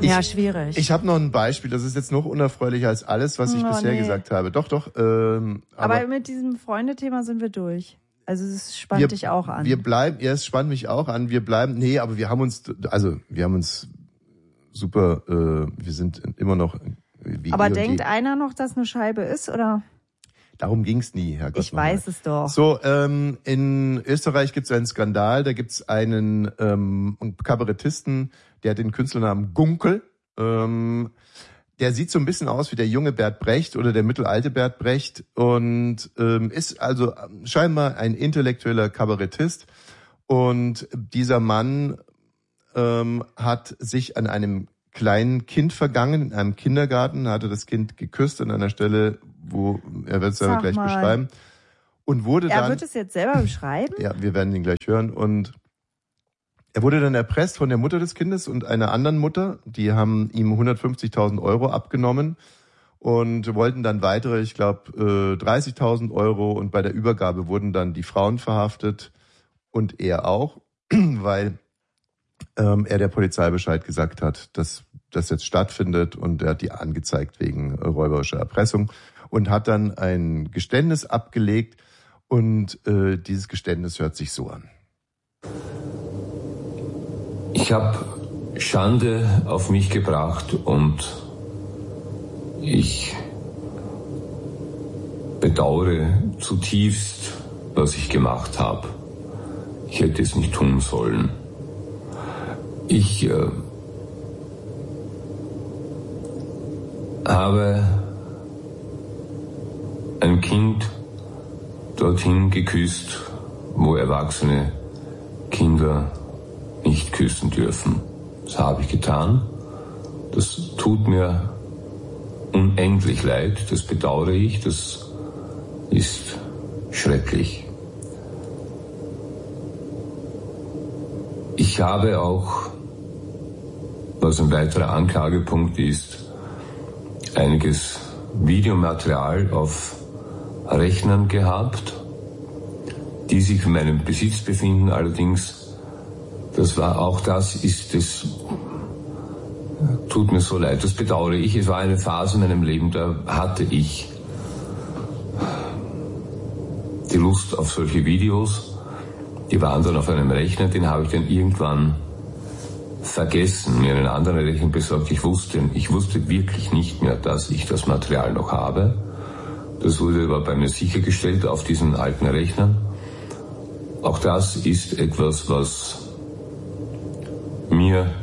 schwierig. Ich habe noch ein Beispiel, das ist jetzt noch unerfreulicher als alles, was ich bisher gesagt habe. Doch. Aber mit diesem Freundethema sind wir durch. Also es spannt dich auch an. Es spannt mich auch an. Aber wir haben uns super, wir sind immer noch wie Aber denkt einer noch, dass eine Scheibe ist, oder? Darum ging's nie, Herr Gott. Ich weiß es doch. So, in Österreich gibt's einen Skandal, da gibt's einen Kabarettisten, der hat den Künstlernamen Gunkel. Der sieht so ein bisschen aus wie der junge Bert Brecht oder der mittelalte Bert Brecht und ist also scheinbar ein intellektueller Kabarettist. Und dieser Mann hat sich an einem kleinen Kind vergangen, in einem Kindergarten, hatte das Kind geküsst an einer Stelle, wo, er wird es selber gleich beschreiben. Und wurde dann... Er wird es jetzt selber beschreiben? Ja, wir werden ihn gleich hören. Und er wurde dann erpresst von der Mutter des Kindes und einer anderen Mutter. Die haben ihm 150.000 Euro abgenommen und wollten dann weitere, ich glaube, 30.000 Euro. Und bei der Übergabe wurden dann die Frauen verhaftet und er auch, weil er der Polizei Bescheid gesagt hat, dass das jetzt stattfindet, und er hat die angezeigt wegen räuberischer Erpressung und hat dann ein Geständnis abgelegt, und dieses Geständnis hört sich so an. Ich habe Schande auf mich gebracht und ich bedauere zutiefst, was ich gemacht habe. Ich hätte es nicht tun sollen. Ich habe ein Kind dorthin geküsst, wo erwachsene Kinder nicht küssen dürfen. Das habe ich getan. Das tut mir unendlich leid, das bedauere ich, das ist schrecklich. Ich habe auch, was ein weiterer Anklagepunkt ist, einiges Videomaterial auf Rechnern gehabt, die sich in meinem Besitz befinden. Allerdings, tut mir so leid, das bedauere ich. Es war eine Phase in meinem Leben, da hatte ich die Lust auf solche Videos. Die waren dann auf einem Rechner, den habe ich dann irgendwann vergessen, mir einen anderen Rechner besorgt. Ich wusste wirklich nicht mehr, dass ich das Material noch habe. Das wurde aber bei mir sichergestellt auf diesen alten Rechnern. Auch das ist etwas, was mir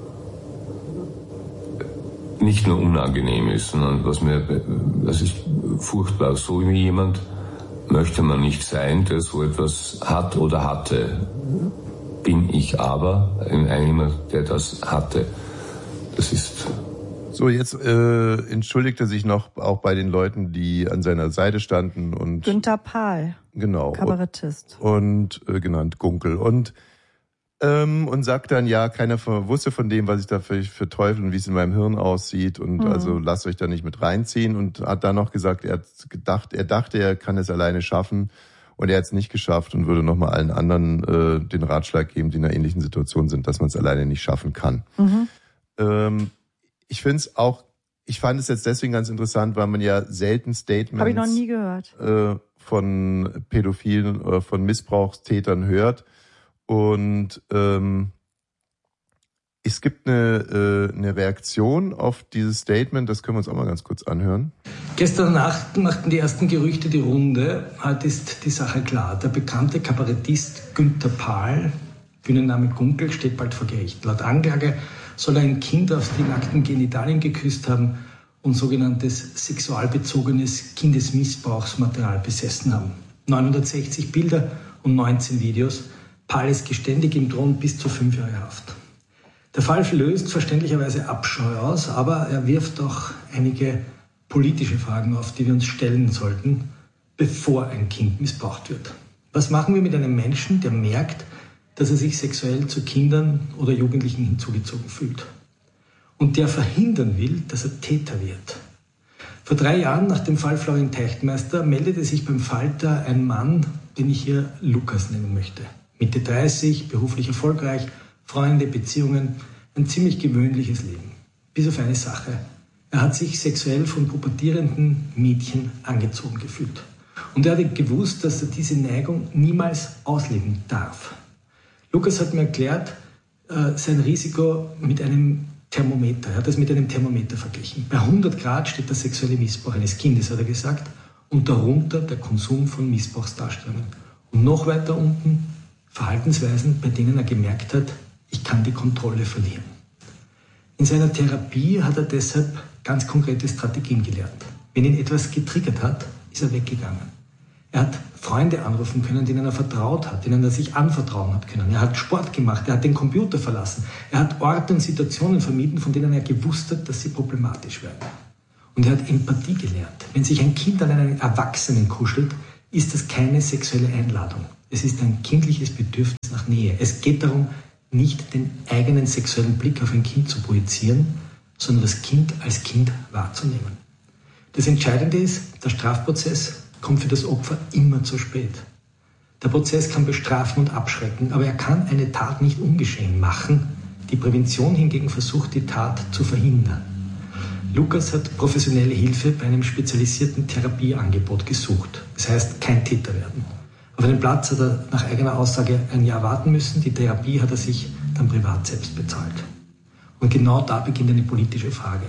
nicht nur unangenehm ist, sondern das ist furchtbar. So wie jemand möchte man nicht sein, der so etwas hat oder hatte. Bin ich aber jemand, der das hatte. Das ist... So, jetzt entschuldigt er sich noch auch bei den Leuten, die an seiner Seite standen. Und Günther Pahl, genau, Kabarettist. Und genannt Gunkel. Und sagt dann, ja, keiner wusste von dem, was ich da für Teufel und wie es in meinem Hirn aussieht. Und also lasst euch da nicht mit reinziehen. Und hat dann noch gesagt, er dachte, er kann es alleine schaffen. Und er hat es nicht geschafft und würde nochmal allen anderen den Ratschlag geben, die in einer ähnlichen Situation sind, dass man es alleine nicht schaffen kann. Ich fand es jetzt deswegen ganz interessant, weil man ja selten Statements habe ich noch nie gehört. Von Pädophilen oder von Missbrauchstätern hört. Und es gibt eine Reaktion auf dieses Statement, das können wir uns auch mal ganz kurz anhören. Gestern Nacht machten die ersten Gerüchte die Runde. Heute ist die Sache klar. Der bekannte Kabarettist Günther Pahl, Bühnenname Gunkel, steht bald vor Gericht. Laut Anklage soll er ein Kind auf die nackten Genitalien geküsst haben und sogenanntes sexualbezogenes Kindesmissbrauchsmaterial besessen haben. 960 Bilder und 19 Videos. Pahl ist geständig, ihm drohen bis zu 5 Jahre Haft. Der Fall löst verständlicherweise Abscheu aus, aber er wirft auch einige politische Fragen auf, die wir uns stellen sollten, bevor ein Kind missbraucht wird. Was machen wir mit einem Menschen, der merkt, dass er sich sexuell zu Kindern oder Jugendlichen hinzugezogen fühlt und der verhindern will, dass er Täter wird? Vor 3 Jahren, nach dem Fall Florian Teichtmeister, meldete sich beim Falter ein Mann, den ich hier Lukas nennen möchte. Mitte 30, beruflich erfolgreich, Freunde, Beziehungen, ein ziemlich gewöhnliches Leben. bis auf eine Sache. Er hat sich sexuell von pubertierenden Mädchen angezogen gefühlt. Und er hat gewusst, dass er diese Neigung niemals ausleben darf. Lukas hat mir erklärt, sein Risiko mit einem Thermometer. Er hat das mit einem Thermometer verglichen. Bei 100 Grad steht der sexuelle Missbrauch eines Kindes, hat er gesagt, und darunter der Konsum von Missbrauchsdarstellungen. Und noch weiter unten Verhaltensweisen, bei denen er gemerkt hat, ich kann die Kontrolle verlieren. In seiner Therapie hat er deshalb ganz konkrete Strategien gelernt. Wenn ihn etwas getriggert hat, ist er weggegangen. Er hat Freunde anrufen können, denen er vertraut hat, denen er sich anvertrauen hat können. Er hat Sport gemacht, er hat den Computer verlassen. Er hat Orte und Situationen vermieden, von denen er gewusst hat, dass sie problematisch werden. Und er hat Empathie gelernt. Wenn sich ein Kind an einen Erwachsenen kuschelt, ist das keine sexuelle Einladung. Es ist ein kindliches Bedürfnis nach Nähe. Es geht darum, nicht den eigenen sexuellen Blick auf ein Kind zu projizieren, sondern das Kind als Kind wahrzunehmen. Das Entscheidende ist, der Strafprozess kommt für das Opfer immer zu spät. Der Prozess kann bestrafen und abschrecken, aber er kann eine Tat nicht ungeschehen machen. Die Prävention hingegen versucht, die Tat zu verhindern. Lukas hat professionelle Hilfe bei einem spezialisierten Therapieangebot gesucht. Das heißt, kein Täter werden. Auf einen Platz hat er nach eigener Aussage ein Jahr warten müssen. Die Therapie hat er sich dann privat selbst bezahlt. Und genau da beginnt eine politische Frage.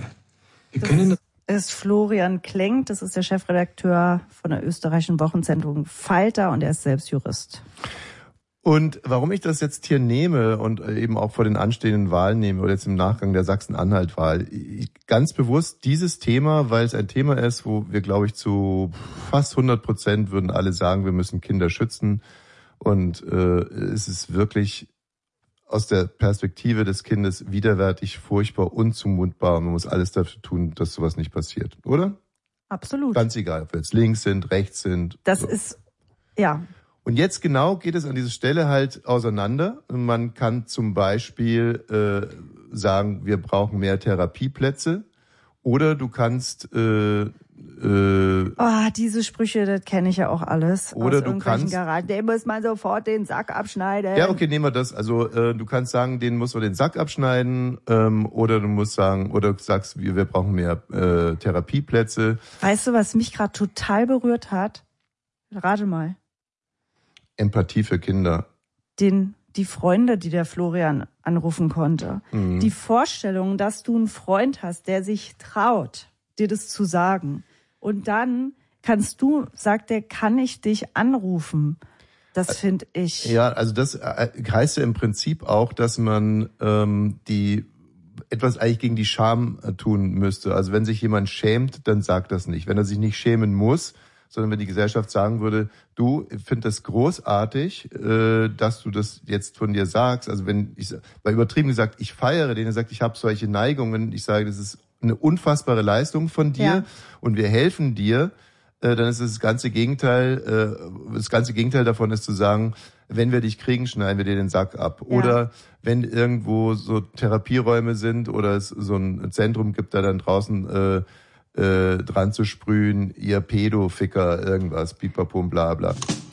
Das ist Florian Klenk, das ist der Chefredakteur von der österreichischen Wochenzeitung Falter und er ist selbst Jurist. Und warum ich das jetzt hier nehme und eben auch vor den anstehenden Wahlen nehme oder jetzt im Nachgang der Sachsen-Anhalt-Wahl, ganz bewusst dieses Thema, weil es ein Thema ist, wo wir, glaube ich, zu fast 100% würden alle sagen, wir müssen Kinder schützen. Und es ist wirklich aus der Perspektive des Kindes widerwärtig, furchtbar, unzumutbar. Man muss alles dafür tun, dass sowas nicht passiert, oder? Absolut. Ganz egal, ob wir jetzt links sind, rechts sind. Das ist, ja. Und jetzt genau geht es an dieser Stelle halt auseinander. Man kann zum Beispiel sagen, wir brauchen mehr Therapieplätze. Oder du kannst diese Sprüche, das kenne ich ja auch alles. Oder aus du kannst Garagen. Dem muss man sofort den Sack abschneiden. Ja, okay, nehmen wir das. Also du kannst sagen, den muss man den Sack abschneiden. Oder du musst sagen, oder du sagst, wir brauchen mehr Therapieplätze. Weißt du, was mich gerade total berührt hat? Rate mal. Empathie für Kinder. Die Freunde, die der Florian anrufen konnte. Mhm. Die Vorstellung, dass du einen Freund hast, der sich traut, dir das zu sagen. Und dann sagt er, kann ich dich anrufen? Das finde ich. Ja, also das heißt ja im Prinzip auch, dass man etwas eigentlich gegen die Scham tun müsste. Also wenn sich jemand schämt, dann sagt das nicht. Wenn er sich nicht schämen muss, sondern wenn die Gesellschaft sagen würde, du, ich finde das großartig, dass du das jetzt von dir sagst. Also wenn ich, bei übertrieben gesagt, ich feiere den, er sagt, ich habe solche Neigungen, ich sage, das ist eine unfassbare Leistung von dir und wir helfen dir, dann ist es das ganze Gegenteil davon ist zu sagen, wenn wir dich kriegen, schneiden wir dir den Sack ab. Ja. Oder wenn irgendwo so Therapieräume sind oder es so ein Zentrum gibt, da dann draußen dran zu sprühen, ihr Pädoficker, irgendwas, pipapum, bla bla.